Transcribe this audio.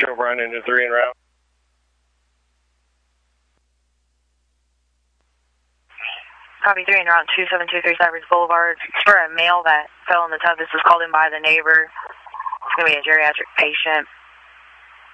Show Brian into 3 en route. Copy 3 en route 2723 Cypress Boulevard. For a male that fell in the tub, this was called in by the neighbor. It's going to be a geriatric patient.